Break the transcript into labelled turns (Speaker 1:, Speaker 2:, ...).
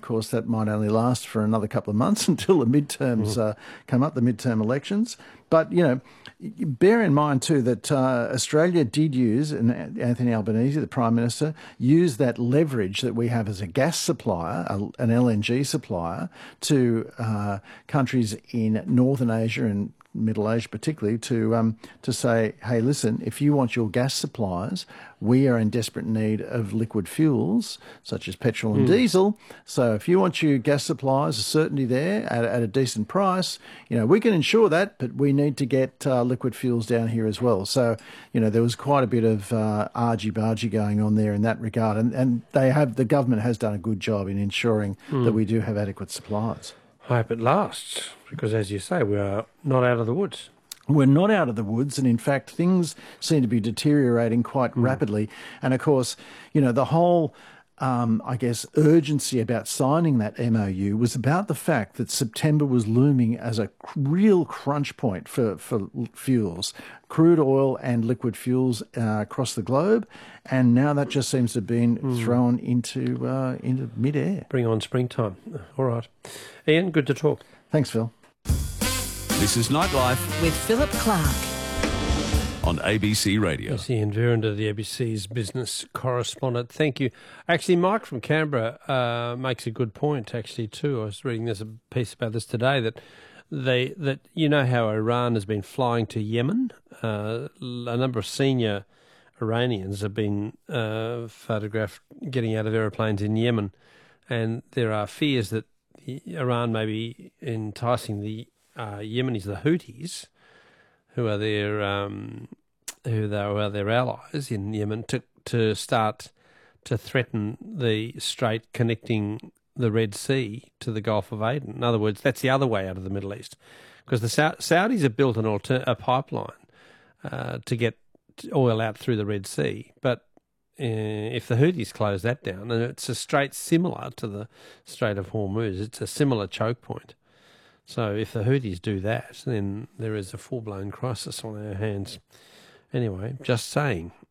Speaker 1: course, that might only last for another couple of months until the midterms come up, the midterm elections. But, bear in mind too that Australia did use, and Anthony Albanese, the Prime Minister, used that leverage that we have as a gas supplier, an LNG supplier, to countries in Northern Asia and Middle Asia particularly, to say, hey, listen, if you want your gas supplies, we are in desperate need of liquid fuels, such as petrol and diesel. So if you want your gas supplies, a certainty there at a decent price, we can ensure that, but we need to get liquid fuels down here as well. So, there was quite a bit of argy-bargy going on there in that regard. And the government has done a good job in ensuring that we do have adequate supplies.
Speaker 2: I hope it lasts, because as you say, we are not out of the woods.
Speaker 1: We're not out of the woods, and in fact, things seem to be deteriorating quite rapidly. And of course, the whole, urgency about signing that MOU was about the fact that September was looming as a real crunch point for fuels, crude oil and liquid fuels across the globe. And now that just seems to have been thrown into mid-air.
Speaker 2: Bring on springtime. All right. Ian, good to talk.
Speaker 1: Thanks, Phil.
Speaker 3: This is Nightlife
Speaker 4: with Philip Clark
Speaker 3: on ABC Radio.
Speaker 2: That's Ian Verrinder, the ABC's business correspondent. Thank you. Actually, Mike from Canberra makes a good point, actually, too. I was reading there's a piece about this today that how Iran has been flying to Yemen. A number of senior Iranians have been photographed getting out of aeroplanes in Yemen, and there are fears that Iran may be enticing the Yemenis, the Houthis, who are their allies in Yemen, to start to threaten the strait connecting the Red Sea to the Gulf of Aden. In other words, that's the other way out of the Middle East, because the Saudis have built a pipeline to get oil out through the Red Sea, but if the Houthis close that down, and it's a strait similar to the Strait of Hormuz, it's a similar choke point. So if the Houthis do that, then there is a full-blown crisis on our hands. Anyway, just saying.